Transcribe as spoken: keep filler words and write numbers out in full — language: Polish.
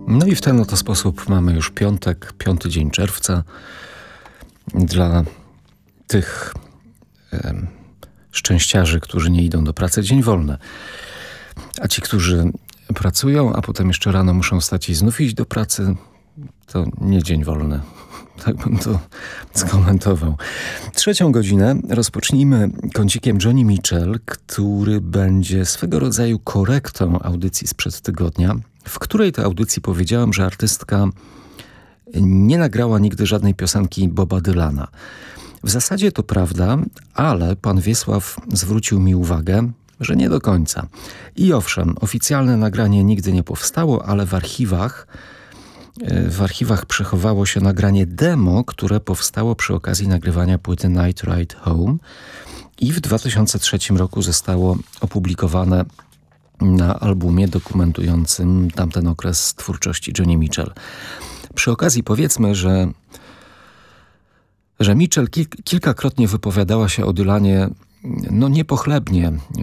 No i w ten oto sposób mamy już piątek, piąty dzień czerwca. Dla tych e, szczęściarzy, którzy nie idą do pracy, dzień wolny. A ci, którzy pracują, a potem jeszcze rano muszą wstać i znów iść do pracy, to nie dzień wolny. Tak bym to skomentował. Trzecią godzinę rozpocznijmy kącikiem Joni Mitchell, który będzie swego rodzaju korektą audycji sprzed tygodnia, w której to audycji powiedziałem, że artystka nie nagrała nigdy żadnej piosenki Boba Dylana. W zasadzie to prawda, ale pan Wiesław zwrócił mi uwagę, że nie do końca. I owszem, oficjalne nagranie nigdy nie powstało, ale w archiwach w archiwach przechowało się nagranie demo, które powstało przy okazji nagrywania płyty Night Ride Home i w dwa tysiące trzecim roku zostało opublikowane na albumie dokumentującym tamten okres twórczości Joni Mitchell. Przy okazji powiedzmy, że, że Mitchell kil, kilkakrotnie wypowiadała się o Dylanie no niepochlebnie